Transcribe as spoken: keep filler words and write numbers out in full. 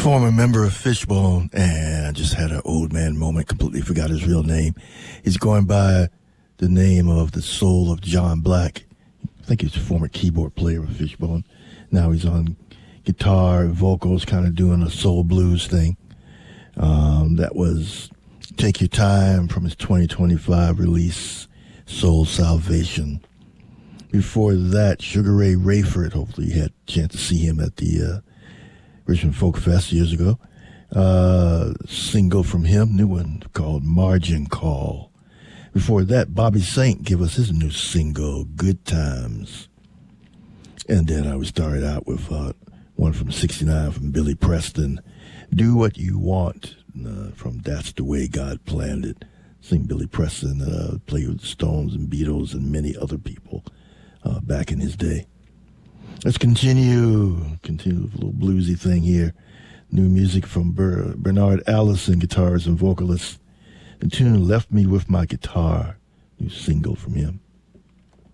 Former member of Fishbone, and I just had an old man moment, completely forgot his real name. He's going by the name of the soul of John Black. I think he's a former keyboard player of Fishbone. Now he's on guitar and vocals, kind of doing a soul blues thing. Um, that was Take Your Time from his twenty twenty-five release, Soul Salvation. Before that, Sugar Ray Rayford, hopefully you had a chance to see him at the uh, Richmond Folk Fest years ago. Uh, single from him, new one called Margin Call. Before that, Bobby Saint gave us his new single, Good Times. And then I would start out with uh, one from sixty-nine from Billy Preston, Do What You Want, uh, from That's the Way God Planned It. Sing Billy Preston, uh, played with the Stones and Beatles and many other people uh, back in his day. Let's continue, continue with a little bluesy thing here. New music from Ber- Bernard Allison, guitarist and vocalist. The tune Left Me With My Guitar, new single from him.